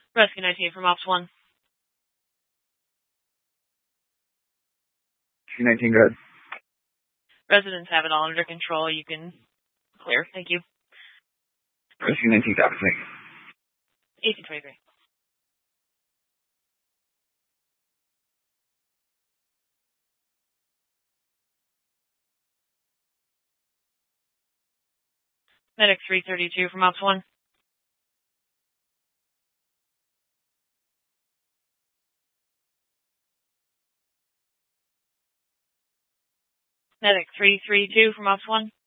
Rescue 19 from Ops 1. 19, go ahead. Residents have it all under control. You can clear. Thank you. Rescue 19, copy. 1823. Medic 332 from Ops 1. Medic 332 from Ops 1.